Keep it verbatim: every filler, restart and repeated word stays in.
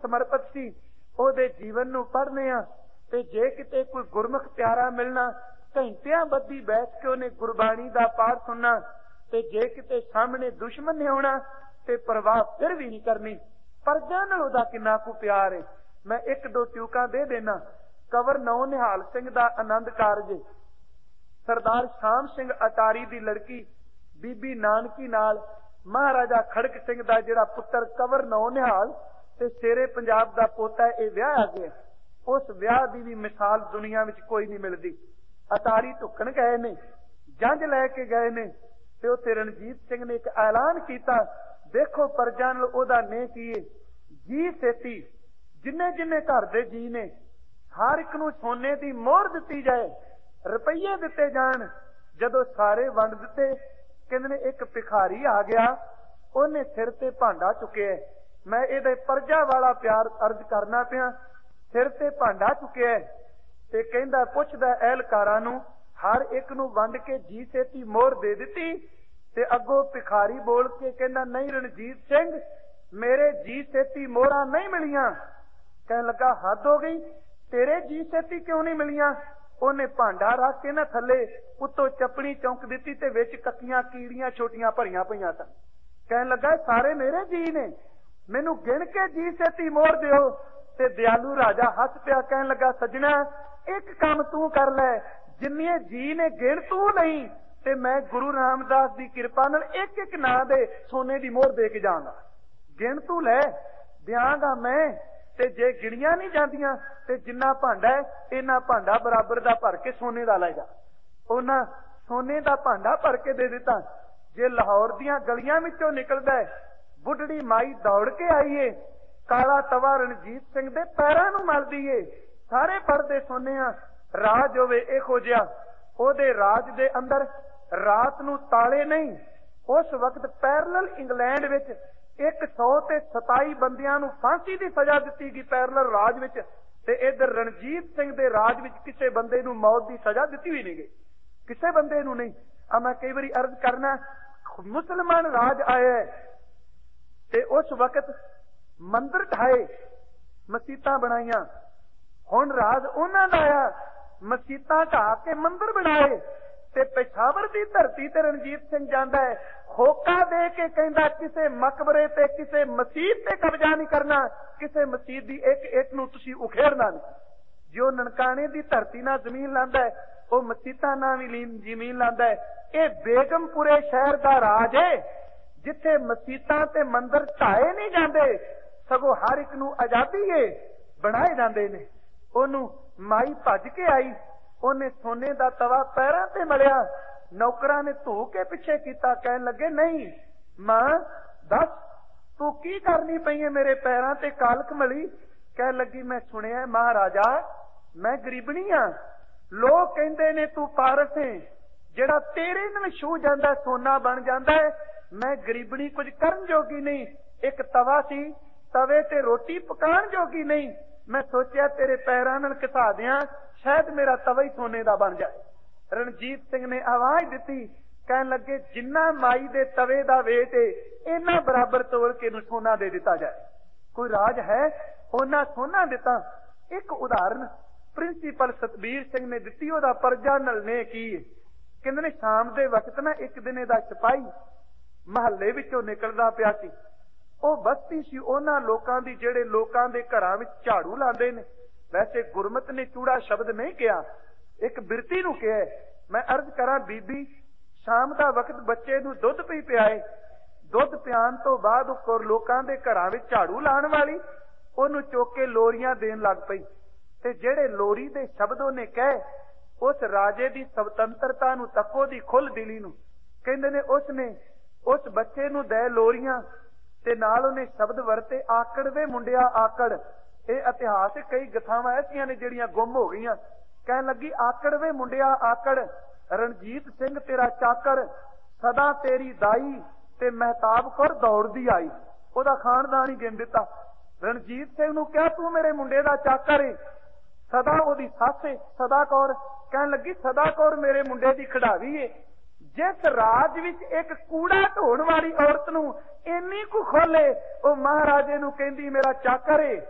ਸਮਰਪਿਤ ਸੀ। ਉਹਦੇ ਜੀਵਨ ਨੂੰ ਪੜ੍ਹਨੇ ਆ ਤੇ ਜੇ ਕਿਤੇ ਕੋਈ ਗੁਰਮੁਖ ਪਿਆਰਾ ਮਿਲਣਾ, ਘੰਟਿਆਂ ਬੱਧੀ ਬੈਠ ਕੇ ਉਹਨੇ ਗੁਰਬਾਣੀ ਦਾ ਪਾਠ ਸੁਣਨਾ, ਤੇ ਜੇ ਕਿਤੇ ਸਾਹਮਣੇ ਦੁਸ਼ਮਣ ਨੇ ਆਉਣਾ ਤੇ ਪਰਵਾਹ ਫਿਰ ਵੀ ਨਹੀਂ ਕਰਨੀ। ਪਰਜਾ ਨਾਲ ਉਹਦਾ ਕਿੰਨਾ ਕੁ ਪਿਆਰ ਹੈ। ਮੈਂ ਇੱਕ ਦੋ ਟਿਊਕਾਂ ਦੇ ਦੇਣਾ। ਕੰਵਰ ਨੌ ਨਿਹਾਲ ਸਿੰਘ ਦਾ ਆਨੰਦ ਕਾਰਜ ਸਰਦਾਰ ਸ਼ਾਮ ਸਿੰਘ ਅਟਾਰੀ ਦੀ ਲੜਕੀ ਬੀਬੀ ਨਾਨਕੀ ਨਾਲ ਮਹਾਰਾਜਾ ਖੜਕ ਸਿੰਘ ਦਾ ਜਿਹੜਾ ਪੁੱਤਰ ਕੰਵਰ ਨੌ ਨਿਹਾਲ ਤੇ ਸ਼ੇਰੇ ਪੰਜਾਬ ਦਾ ਪੋਤਾ, ਇਹ ਵਿਆਹ ਗਿਆ। ਉਸ ਵਿਆਹ ਦੀ ਵੀ ਮਿਸਾਲ ਦੁਨੀਆ ਵਿੱਚ ਕੋਈ ਨਹੀਂ ਮਿਲਦੀ। ਅਟਾਰੀ ਢੁੱਕਣ ਗਏ ਨੇ, ਜੰਝ ਲੈ ਕੇ ਗਏ ਨੇ, ਤੇ ਉੱਥੇ ਰਣਜੀਤ ਸਿੰਘ ਨੇ ਇੱਕ ਐਲਾਨ ਕੀਤਾ, ਦੇਖੋ ਪਰਜਾ ਨਾਲ ਉਹਦਾ ਨੇ ਕੀ ਹੈ, ਜੀ ਸੇਤੀ ਜਿੰਨੇ ਜਿੰਨੇ ਘਰ ਦੇ ਜੀ ਨੇ ਹਰ ਇੱਕ ਨੂੰ ਸੋਨੇ ਦੀ ਮੋਹਰ ਦਿੱਤੀ ਜਾਏ, ਰੁਪਈਏ ਦਿੱਤੇ ਜਾਣ। ਜਦੋਂ ਸਾਰੇ ਵੰਡ ਦਿੱਤੇ, ਕਹਿੰਦੇ ਨੇ ਇੱਕ ਭਿਖਾਰੀ ਆ ਗਿਆ, ਉਹਨੇ ਸਿਰ ਤੇ ਭਾਂਡਾ ਚੁੱਕਿਆ। ਮੈਂ ਇਹਦੇ ਪਰਜਾ ਵਾਲਾ ਪਿਆਰ ਅਰਜ਼ ਕਰਨਾ ਪਿਆ। ਸਿਰ ਤੇ ਭਾਂਡਾ ਚੁੱਕਿਆ ਤੇ ਕਹਿੰਦਾ, ਪੁੱਛਦਾ ਐਲਕਾਰਾਂ ਨੂੰ, ਹਰ ਇੱਕ ਨੂੰ ਵੰਡ ਕੇ ਜੀ ਸੇਤੀ ਮੋਹਰ ਦੇ ਦਿੱਤੀ? ਤੇ ਅੱਗੋਂ ਭਿਖਾਰੀ ਬੋਲ ਕੇ ਕਹਿੰਦਾ, ਨਹੀਂ ਰਣਜੀਤ ਸਿੰਘ, ਮੇਰੇ ਜੀ ਸੇਤੀ ਮੋਹਰਾਂ ਨਹੀਂ ਮਿਲੀਆਂ। ਕਹਿਣ ਲੱਗਾ, ਹੱਦ ਹੋ ਗਈ, ਤੇਰੇ ਜੀ ਸੇਤੀ ਕਿਉਂ ਨਹੀਂ ਮਿਲੀਆਂ? ਉਹਨੇ ਭਾਂਡਾ ਰੱਖ ਕੇ ਨਾ ਥੱਲੇ ਉੱਤੋਂ ਚੱਪਣੀ ਚੌਂਕ ਦਿੱਤੀ ਤੇ ਵਿੱਚ ਕੱਕੀਆਂ ਕੀੜੀਆਂ ਛੋਟੀਆਂ ਭਰੀਆਂ ਪਈਆਂ ਸਨ। ਕਹਿਣ ਲੱਗਾ, ਸਾਰੇ ਮੇਰੇ ਜੀ ਨੇ, ਮੈਨੂੰ ਗਿਣ ਕੇ ਜੀ ਸੇਤੀ ਮੋਹਰ ਦਿਓ। ਤੇ ਦਿਆਲੂ ਰਾਜਾ ਹੱਸ ਪਿਆ, ਕਹਿਣ ਲੱਗਾ, ਸੱਜਣਾ ਇੱਕ ਕੰਮ ਤੂੰ ਕਰ ਲੈ, ਜਿੰਨੇ ਜੀ ਨੇ ਗਿਣ ਤੂੰ ਨਹੀਂ, ਤੇ ਮੈਂ ਗੁਰੂ ਰਾਮਦਾਸ ਦੀ ਕਿਰਪਾ ਨਾਲ ਇੱਕ ਇੱਕ ਨਾਂ ਦੇ ਸੋਨੇ ਦੀ ਮੋਹਰ ਦੇ ਕੇ ਜਾਵਾਂਗਾ। ਗਿਣ ਤੂੰ ਲੈ, ਦਿਆਂਗਾ ਮੈਂ। ਤੇ ਜੇ ਗਿਣੀਆਂ ਨਹੀਂ ਜਾਂਦੀਆਂ ਤੇ ਜਿੰਨਾ ਭਾਂਡਾ ਹੈ ਇਹਨਾਂ ਭਾਂਡਾ ਬਰਾਬਰ ਦਾ ਭਰ ਕੇ ਸੋਨੇ ਦਾ ਲੈ ਜਾ। ਉਹਨਾਂ ਸੋਨੇ ਦਾ ਭਾਂਡਾ ਭਰ ਕੇ ਦੇ ਦਿੱਤਾ। ਜੇ ਲਾਹੌਰ ਦੀਆਂ ਗਲੀਆਂ ਵਿੱਚੋਂ ਨਿਕਲਦਾ ਹੈ, ਬੁੱਢੜੀ ਮਾਈ ਦੌੜ ਕੇ ਆਈਏ, ਕਾਲਾ ਤਵਾ ਰਣਜੀਤ ਸਿੰਘ ਦੇ ਪੈਰਾਂ ਨੂੰ ਮਲਦੀ ਏ। ਸਾਰੇ ਪੜਦੇ ਸੋਨੇ ਆ। ਰਾਜ ਹੋਵੇ ਇਹੋ ਜਿਹਾ, ਉਹਦੇ ਰਾਜ ਦੇ ਅੰਦਰ ਰਾਤ ਨੂੰ ਤਾਲੇ ਨਹੀਂ। ਉਸ ਵਕਤ ਪੈਰਲਲ ਇੰਗਲੈਂਡ ਵਿੱਚ ਇੱਕ ਸੌ ਤੇ ਸਤਾਈ ਬੰਦਿਆਂ ਨੂੰ ਫਾਂਸੀ ਦੀ ਸਜ਼ਾ ਦਿੱਤੀ ਗਈ ਪੈਰਲਲ ਰਾਜ ਵਿੱਚ, ਤੇ ਇਧਰ ਰਣਜੀਤ ਸਿੰਘ ਦੇ ਰਾਜ ਵਿੱਚ ਕਿਸੇ ਬੰਦੇ ਨੂੰ ਮੌਤ ਦੀ ਸਜ਼ਾ ਦਿੱਤੀ ਹੋਈ ਨਹੀਂ ਗਈ, ਕਿਸੇ ਬੰਦੇ ਨੂੰ ਨਹੀਂ। ਆ ਮੈਂ ਕਈ ਵਾਰੀ ਅਰਜ਼ ਕਰਨਾ, ਮੁਸਲਮਾਨ ਰਾਜ ਆਇਆ ਤੇ ਉਸ ਵਕਤ ਮੰਦਿਰ ਢਾਏ, ਮਸੀਤਾਂ ਬਣਾਈਆਂ। ਹੁਣ ਰਾਜ ਉਹਨਾਂ ਦਾ ਆ, ਮਸੀਤਾਂ ਢਾ ਕੇ ਮੰਦਿਰ ਬਣਾਏ। ਤੇ ਪੇਸ਼ਾਵਰ ਦੀ ਧਰਤੀ ਤੇ ਰਣਜੀਤ ਸਿੰਘ ਜਾਂਦਾ ਹੈ, ਹੋਕਾ ਦੇ ਕੇ ਕਹਿੰਦਾ, ਕਿਸੇ ਮਕਬਰੇ ਤੇ ਕਿਸੇ ਮਸੀਤ ਤੇ ਕਬਜ਼ਾ ਨਹੀਂ ਕਰਨਾ, ਕਿਸੇ ਮਸੀਤ ਦੀ ਇੱਕ ਇੱਕ ਨੂੰ ਤੁਸੀਂ ਉਖੇੜਨਾ ਨਹੀਂ। ਜੋ ਨਨਕਾਣੇ ਦੀ ਧਰਤੀ ਨਾਲ ਜ਼ਮੀਨ ਲਾਂਦਾ ਹੈ, ਉਹ ਮਸੀਤਾਂ ਨਾਲ ਵੀ ਜ਼ਮੀਨ ਲਾਂਦਾ ਹੈ। ਇਹ ਬੇਗਮਪੁਰੇ ਸ਼ਹਿਰ ਦਾ ਰਾਜ ਹੈ, ਜਿੱਥੇ ਮਸੀਤਾਂ ਤੇ ਮੰਦਿਰ ਢਾਏ ਨਹੀਂ ਜਾਂਦੇ, ਸਗੋਂ ਹਰ ਇੱਕ ਨੂੰ ਆਜ਼ਾਦੀ ਹੈ, ਬਣਾਏ ਜਾਂਦੇ ਨੇ। ਉਹਨੂੰ ਮਾਈ ਭੱਜ ਕੇ ਆਈ, ਉਹਨੇ ਸੋਨੇ ਦਾ ਤਵਾ ਪੈਰਾਂ ਤੇ ਮਲਿਆ। ਨੌਕਰਾਂ ਨੇ ਧੂ ਕੇ ਪਿੱਛੇ ਕੀਤਾ, ਕਹਿਣ ਲੱਗੇ, ਨਹੀਂ ਮਾਂ ਦੱਸ ਤੂੰ ਕੀ ਕਰਨੀ ਪਈ ਹੈ ਮੇਰੇ ਪੈਰਾਂ ਤੇ ਕਾਲਕ ਮਲੀ? ਕਹਿਣ ਲੱਗੀ, ਮੈਂ ਸੁਣਿਆ ਮਹਾਰਾਜਾ ਮੈਂ ਗਰੀਬਣੀ ਆ, ਲੋਕ ਕਹਿੰਦੇ ਨੇ ਤੂੰ ਪਾਰਸ ਹੈ, ਜਿਹੜਾ ਤੇਰੇ ਨਾਲ ਛੂ ਜਾਂਦਾ ਸੋਨਾ ਬਣ ਜਾਂਦਾ ਹੈ। ਮੈਂ ਗਰੀਬਣੀ ਕੁਝ ਕਰਨ ਜੋਗੀ ਨਹੀਂ, ਇੱਕ ਤਵਾ ਸੀ, ਤਵੇ ਤੇ ਰੋਟੀ ਪਕਾਉਣ ਜੋਗੀ ਨਹੀਂ। ਮੈਂ ਸੋਚਿਆ ਤੇਰੇ ਪੈਰਾਂ ਨਾਲ ਘਸਾ ਦਿਆਂ, ਸ਼ਾਇਦ ਮੇਰਾ ਤਵਾ ਹੀ ਸੋਨੇ ਦਾ ਬਣ ਜਾਏ। ਰਣਜੀਤ ਸਿੰਘ ਨੇ ਆਵਾਜ਼ ਦਿੱਤੀ, ਕਹਿਣ ਲੱਗੇ, ਜਿੰਨਾ ਮਾਈ ਦੇ ਤਵੇ ਦਾ ਵੇਟ ਏ, ਇਹਨਾਂ ਬਰਾਬਰ ਤੋਲ ਕੇ ਇਹਨੂੰ ਸੋਨਾ ਦੇ ਦਿੱਤਾ ਜਾਏ। ਕੋਈ ਰਾਜ ਹੈ, ਉਹਨਾਂ ਸੋਨਾ ਦਿੱਤਾ। ਇੱਕ ਉਦਾਹਰਨ ਪ੍ਰਿੰਸੀਪਲ ਸਤਬੀਰ ਸਿੰਘ ਨੇ ਦਿੱਤੀ, ਉਹਦਾ ਪਰਜਾ ਨਾਲ ਨੇ ਕੀ ਹੈ। ਕਹਿੰਦੇ ਨੇ ਸ਼ਾਮ ਦੇ ਵਕਤ ਨਾ ਇੱਕ ਦਿਨ ਇਹਦਾ ਸਿਪਾਹੀ ਮਹੱਲੇ ਵਿੱਚੋਂ ਨਿਕਲਦਾ ਪਿਆ ਸੀ। ਉਹ ਬਸਤੀ ਸੀ ਉਹਨਾਂ ਲੋਕਾਂ ਦੀ ਜਿਹੜੇ ਲੋਕਾਂ ਦੇ ਘਰਾਂ ਵਿੱਚ ਝਾੜੂ ਲਾਉਂਦੇ ਨੇ। ਵੈਸੇ ਗੁਰਮਤ ਨੇ ਚੂੜਾ ਸ਼ਬਦ ਨਹੀਂ ਕਿਹਾ, ਇੱਕ ਬਿਰਤੀ ਨੂੰ ਕਿਹਾ। ਮੈਂ ਅਰਜ਼ ਕਰਾਂ, ਬੀਬੀ ਸ਼ਾਮ ਦਾ ਵਕਤ ਬੱਚੇ ਨੂੰ ਦੁੱਧ ਪੀ ਪਿਆਏ, ਦੁੱਧ ਪਿਆਉਣ ਤੋਂ ਬਾਅਦ ਉਹ ਲੋਕਾਂ ਦੇ ਘਰਾਂ ਵਿੱਚ ਝਾੜੂ ਲਾਉਣ ਵਾਲੀ ਉਹਨੂੰ ਚੁੱਕ ਕੇ ਲੋਰੀਆਂ ਦੇਣ ਲੱਗ ਪਈ। ਤੇ ਜਿਹੜੇ ਲੋਰੀ ਦੇ ਸ਼ਬਦ ਉਹਨੇ ਕਹੇ, ਉਸ ਰਾਜੇ ਦੀ ਸੁਤੰਤਰਤਾ ਨੂੰ ਤੱਕੋ, ਦੀ ਖੁੱਲ ਦਿਲੀ ਨੂੰ। ਕਹਿੰਦੇ ਨੇ ਉਸਨੇ ਉਸ ਬੱਚੇ ਨੂੰ ਦੇ ਲੋਰੀਆਂ ਤੇ ਨਾਲ ਉਹਨੇ ਸ਼ਬਦ ਵਰਤੇ, ਆਕੜ ਵੇ ਮੁੰਡਿਆ ਆਕੜ। ਇਹ ਇਤਿਹਾਸ ਕਈ ਗਥਾਵਾਂ ਐਸੀਆਂ ਨੇ ਜਿਹੜੀਆਂ ਗੁੰਮ ਹੋ ਗਈਆਂ। ਕਹਿਣ ਲੱਗੀ, ਆਕੜ ਵੇ ਮੁੰਡਿਆ ਆਕੜ, ਰਣਜੀਤ ਸਿੰਘ ਤੇਰਾ ਚਾਕਰ, ਸਦਾ ਤੇਰੀ ਦਾਈ, ਤੇ ਮਹਿਤਾਬ ਕੌਰ ਦੌੜਦੀ ਆਈ। ਉਹਦਾ ਖਾਨਦਾਨ ਹੀ ਗਿਣ ਦਿੱਤਾ। ਰਣਜੀਤ ਸਿੰਘ ਨੂੰ ਕਿਹਾ, ਤੂੰ ਮੇਰੇ ਮੁੰਡੇ ਦਾ ਚਾਕਰ ਏ। ਸਦਾ ਉਹਦੀ ਸੱਸ ਏ ਸਦਾ ਕੌਰ। ਕਹਿਣ ਲੱਗੀ, ਸਦਾ ਕੌਰ ਮੇਰੇ ਮੁੰਡੇ ਦੀ ਖਿਡਾਰੀ ਏ। ਜਿਸ ਰਾਜ ਵਿੱਚ ਇੱਕ ਕੂੜਾ ਢੋਣ ਵਾਲੀ ਔਰਤ ਨੂੰ ਇੰਨੀ ਕੁ ਖੋਲੇ, ਉਹ ਮਹਾਰਾਜੇ ਨੂੰ ਕਹਿੰਦੀ ਮੇਰਾ ਚਾਕਰ ਏ।